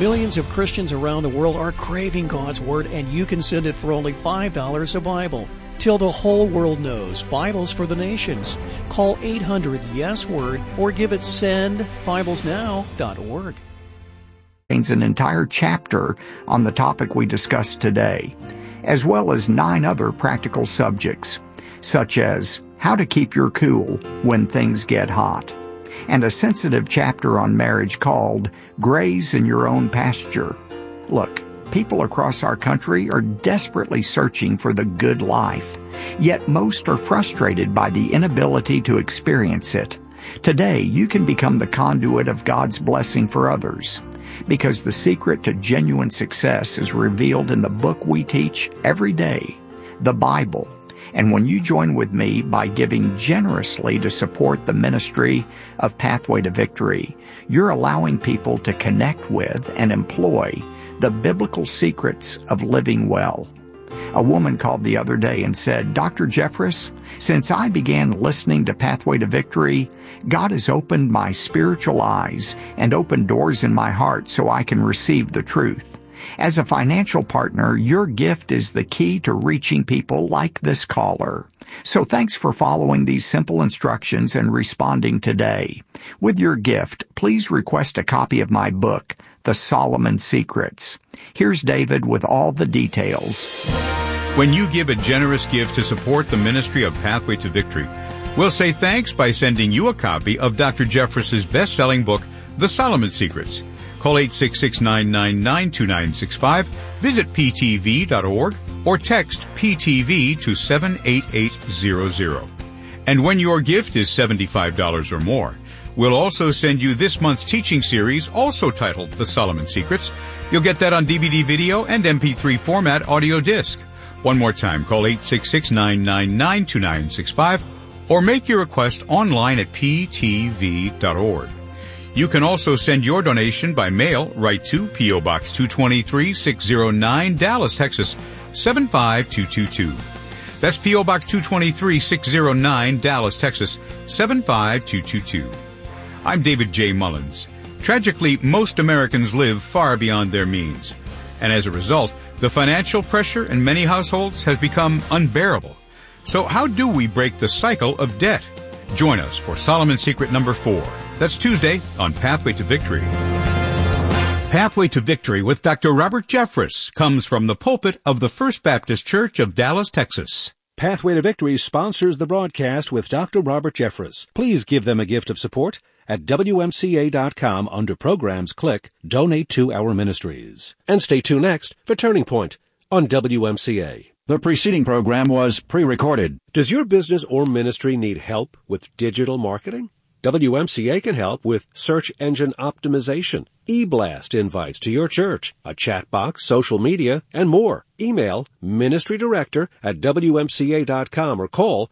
Millions of Christians around the world are craving God's Word, and you can send it for only $5 a Bible. Till the whole world knows, Bibles for the Nations. Call 800-YES-WORD or give it sendbiblesnow.org. An entire chapter on the topic we discussed today, as well as 9 other practical subjects, such as how to keep your cool when things get hot, and a sensitive chapter on marriage called Graze in Your Own Pasture. Look, people across our country are desperately searching for the good life, yet most are frustrated by the inability to experience it. Today, you can become the conduit of God's blessing for others, because the secret to genuine success is revealed in the book we teach every day, the Bible. And when you join with me by giving generously to support the ministry of Pathway to Victory, you're allowing people to connect with and employ the biblical secrets of living well. A woman called the other day and said, "Dr. Jeffress, since I began listening to Pathway to Victory, God has opened my spiritual eyes and opened doors in my heart so I can receive the truth. As a financial partner, your gift is the key to reaching people like this caller. So thanks for following these simple instructions and responding today. With your gift, please request a copy of my book, The Solomon Secrets." Here's David with all the details. When you give a generous gift to support the ministry of Pathway to Victory, we'll say thanks by sending you a copy of Dr. Jeffress's best-selling book, The Solomon Secrets. Call 866-999-2965, visit ptv.org, or text PTV to 78800. And when your gift is $75 or more, we'll also send you this month's teaching series, also titled The Solomon Secrets. You'll get that on DVD video and MP3 format audio disc. One more time, call 866-999-2965 or make your request online at ptv.org. You can also send your donation by mail right to P.O. Box 223, 609, Dallas, Texas, 75222. That's P.O. Box 223, 609, Dallas, Texas, 75222. I'm David J. Mullins. Tragically, most Americans live far beyond their means, and as a result, the financial pressure in many households has become unbearable. So how do we break the cycle of debt? Join us for Solomon Secret number 4. That's Tuesday on Pathway to Victory. Pathway to Victory with Dr. Robert Jeffress comes from the pulpit of the First Baptist Church of Dallas, Texas. Pathway to Victory sponsors the broadcast with Dr. Robert Jeffress. Please give them a gift of support at WMCA.com. Under Programs, click Donate to Our Ministries. And stay tuned next for Turning Point on WMCA. The preceding program was pre-recorded. Does your business or ministry need help with digital marketing? WMCA can help with search engine optimization, e-blast invites to your church, a chat box, social media, and more. Email ministrydirector@WMCA.com or call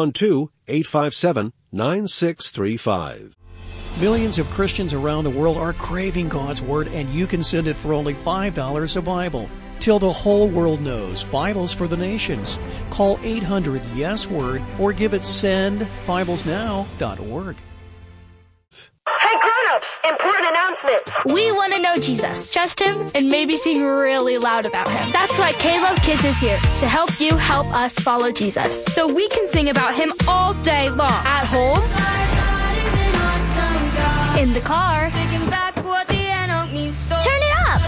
212-857-9635. Millions of Christians around the world are craving God's Word, and you can send it for only $5 a Bible. Till the whole world knows, Bibles for the Nations. Call 800-YES-WORD or give it sendbiblesnow.org. Hey grown-ups, important announcement. We want to know Jesus, trust Him, and maybe sing really loud about Him. That's why K-Love Kids is here to help you help us follow Jesus, so we can sing about Him all day long. At home, in the car, turn it up.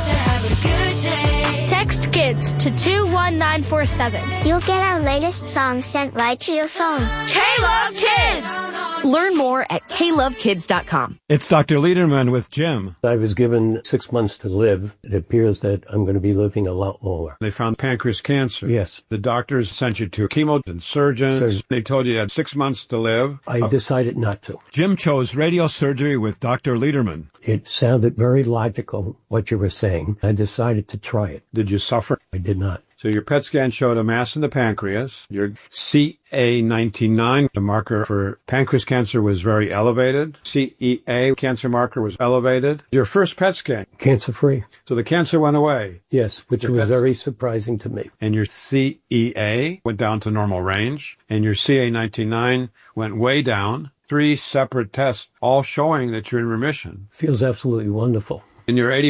Text KIDS to 21947. You'll get our latest songs sent right to your phone. K-Love Kids! Learn more at klovekids.com. It's Dr. Lederman with Jim. I was given 6 months to live. It appears that I'm going to be living a lot longer. They found pancreas cancer. Yes. The doctors sent you to chemo and surgeons. They told you you had 6 months to live. I decided not to. Jim chose radio surgery with Dr. Lederman. It sounded very logical, what you were saying. I decided to try it. Did you suffer? I did not. So your PET scan showed a mass in the pancreas. Your CA19, the marker for pancreas cancer, was very elevated. CEA, cancer marker, was elevated. Your first PET scan? Cancer-free. So the cancer went away? Yes, which was very surprising to me. And your CEA went down to normal range. And your CA19 went way down. 3 separate tests, all showing that you're in remission. Feels absolutely wonderful. And you're